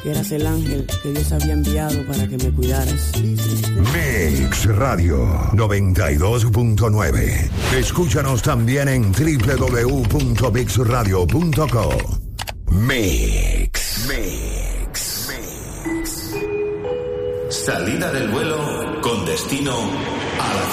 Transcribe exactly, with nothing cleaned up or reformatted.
que eras el ángel que Dios había enviado para que me cuidaras. Mix Radio noventa y dos punto nueve. Escúchanos también en doble u doble u doble u punto mix radio punto co. Mix. Mix. Mix. Salida del vuelo con destino a la